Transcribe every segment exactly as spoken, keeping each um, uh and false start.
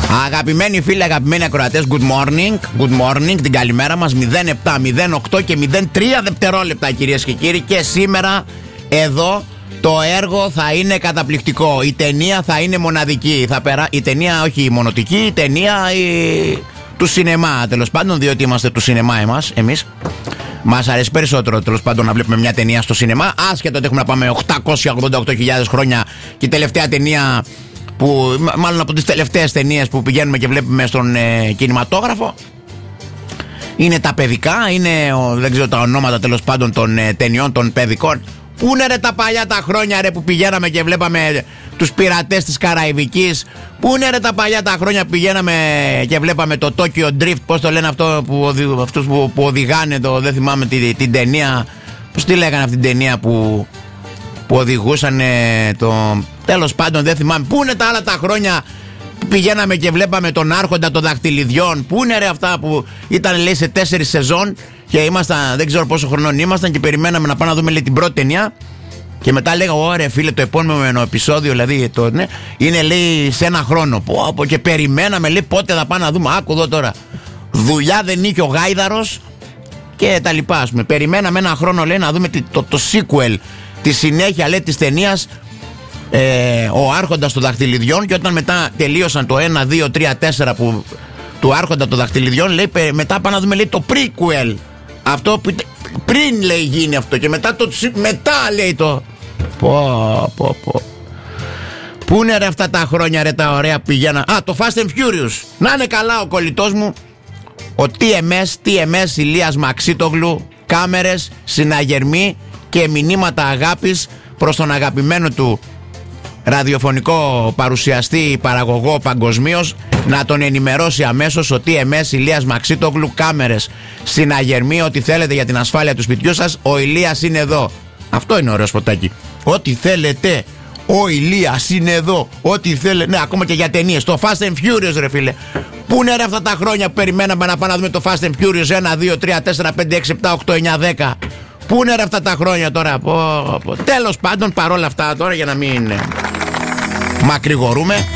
Αγαπημένοι φίλοι, αγαπημένοι ακροατές, good morning. Good morning, την καλημέρα μας. μηδέν επτά, μηδέν οκτώ και μηδέν τρία δευτερόλεπτα, κυρίες και κύριοι. Και σήμερα εδώ το έργο θα είναι καταπληκτικό. Η ταινία θα είναι μοναδική. Θα περά... Η ταινία, όχι η μονοτική, η ταινία η... του σινεμά, τέλος πάντων, διότι είμαστε του σινεμά εμάς, εμείς. Μας αρέσει περισσότερο, τέλος πάντων, να βλέπουμε μια ταινία στο σινεμά. Άσχετο ότι έχουμε να πάμε οκτακόσιες ογδόντα οκτώ χιλιάδες χρόνια και η τελευταία ταινία, που, μάλλον από τις τελευταίες ταινίες που πηγαίνουμε και βλέπουμε στον ε, κινηματόγραφο, είναι τα παιδικά, είναι, ο, δεν ξέρω τα ονόματα τέλος πάντων των ε, ταινιών των παιδικών. Πού είναι ρε τα παλιά τα χρόνια ρε που πηγαίναμε και βλέπαμε τους πειρατές της Καραϊβικής? Πού είναι ρε τα παλιά τα χρόνια που πηγαίναμε και βλέπαμε το Tokyo Drift? Πώς το λένε αυτό που, οδη, αυτούς που, που οδηγάνε το, δεν θυμάμαι την, την ταινία. Πώς τη λέγανε αυτή την ταινία που, που οδηγούσαν το... Τέλος πάντων δεν θυμάμαι. Πού είναι τα άλλα τα χρόνια που πηγαίναμε και βλέπαμε τον Άρχοντα των Δακτυλιδιών? Πού είναι ρε αυτά που ήταν, λέει, σε τέσσερις σεζόν και ήμασταν, δεν ξέρω πόσο χρονών ήμασταν και περιμέναμε να πάμε να δούμε, λέει, την πρώτη ταινία. Και μετά λέγα, ωραία φίλε, το επόμενο επεισόδιο, δηλαδή, το, ναι, είναι, λέει, σε ένα χρόνο. Πω, πω, και περιμέναμε, λέει, πότε θα πάμε να δούμε. Άκου εδώ τώρα. Δουλειά δεν είχε ο Γάιδαρος και τα λοιπά, ας πούμε. Περιμέναμε ένα χρόνο, λέει, να δούμε το, το, το sequel, τη συνέχεια, λέει, της ταινίας ε, ο Άρχοντας των Δακτυλιδιών. Και όταν μετά τελείωσαν το ένα, δύο, τρία, τέσσερα που, του Άρχοντα των Δακτυλιδιών, λέει, μετά πάμε να δούμε, λέει, το prequel. Αυτό που πριν, λέει, γίνει αυτό. Και μετά το μετά, λέει, το πω πω πω. Πού είναι ρε αυτά τα χρόνια, ρε, τα ωραία πηγαίνα? Α, το Fast and Furious. Να είναι καλά ο κολλητός μου, ο τι εμ ες, τι εμ ες Ηλίας Μαξίτογλου. Κάμερες, συναγερμοί και μηνύματα αγάπης προς τον αγαπημένο του ραδιοφωνικό παρουσιαστή, παραγωγό παγκοσμίως, να τον ενημερώσει αμέσως ο τι εμ ες Ηλίας Μαξίτογλου. Κάμερες, συναγερμοί, ό,τι θέλετε για την ασφάλεια του σπιτιού σας, ο Ηλίας είναι εδώ. Αυτό είναι ωραίο σποτάκι. Ό,τι θέλετε, ο Ηλίας είναι εδώ. Ό,τι θέλετε, ναι, ακόμα και για ταινίες. Το Fast and Furious, ρε φίλε. Πού είναι ρε αυτά τα χρόνια που περιμέναμε να πάμε να δούμε το Fast and Furious ένα, δύο, τρία, τέσσερα, πέντε, έξι, επτά, οκτώ, εννιά, δέκα? Πού είναι ρε αυτά τα χρόνια τώρα? Πω, πω. Τέλος πάντων, παρόλα αυτά τώρα, για να μην μακρηγορούμε,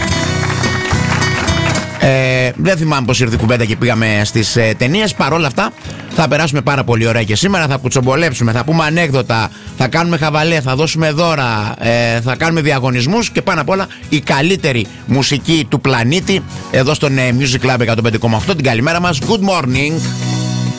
ε, δεν θυμάμαι πως ήρθε η κουβέντα και πήγαμε στις ε, ταινίες. Παρόλα αυτά θα περάσουμε πάρα πολύ ωραία και σήμερα. Θα κουτσομπολέψουμε, θα πούμε ανέκδοτα, θα κάνουμε χαβαλέ, θα δώσουμε δώρα, ε, θα κάνουμε διαγωνισμούς και πάνω απ' όλα η καλύτερη μουσική του πλανήτη εδώ στον ε, Music Club εκατόν πέντε κόμμα οκτώ. Την καλημέρα μας. Good morning.